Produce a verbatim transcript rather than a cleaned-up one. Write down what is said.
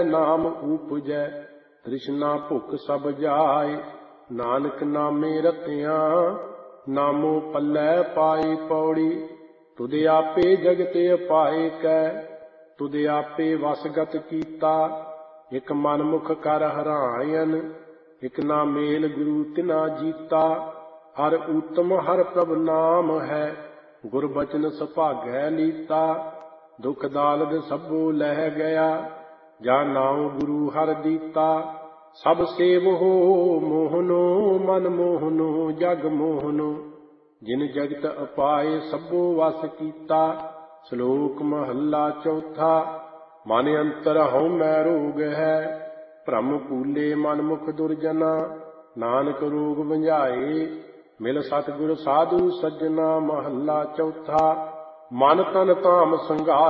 ਨਾਮ ਊਪਜੈ। ਤ੍ਰਿਸ਼ਨਾ ਭੁੱਖ ਸਭ ਜਾਏ, ਨਾਨਕ ਨਾਮੇ ਰਤਿਆ। ਨਾਮੋ ਪੱਲੇ ਪਾਏ ਪੌੜੀ, ਤੁਧ ਆਪੇ ਜਗਤ ਅਪਾਏ ਕੈ। ਤੁਧ ਆਪੇ ਵਸਗਤ ਕੀਤਾ, ਇਕ ਮਨ ਮੁਖ ਕਰ ਹਰਾਇਨ। ਇਕ ਨਾ ਮੇਲ ਗੁਰੂ ਤਿਨਾ ਜੀਤਾ, ਹਰ ਊਤਮ ਹਰ ਪ੍ਰਭ ਨਾਮ ਹੈ। ਗੁਰ ਬਚਨ ਸੁਭਾਗੈ ਲੀਤਾ, ਦੁਖ ਦਾਲਦ ਸਭੋ ਲਹਿ ਗਿਆ। ਜਾ ਨਾਉ ਗੁਰੂ ਹਰਿ ਦੀਤਾ, ਸਭ ਸੇਵ ਹੋ ਮੋਹਨੋ। ਮਨ ਮੋਹਨੋ ਜਗ ਮੋਹਨੋ, ਜਿਨ ਜਗਤ ਅਪਾਏ ਸਭੋ ਵਸ ਕੀਤਾ। ਸ਼ਲੋਕ ਮਹੱਲਾ ਚੌਥਾ। ਮਨ ਅੰਤਰ ਹਉਮੈ ਰੋਗ ਹੈ, ਭ੍ਰਮ ਭੂਲੇ ਮਨ ਮੁਖ ਦੁਰਜਨਾ। ਨਾਨਕ ਰੋਗ ਬੁਝਾਏ, ਮਿਲ ਸਤਿਗੁਰ ਸਾਧੂ ਸੱਜਣਾ। ਮਹੱਲਾ ਚੌਥਾ। ਮਨ ਤਨ ਧਾਮ ਸੰਘਾਰ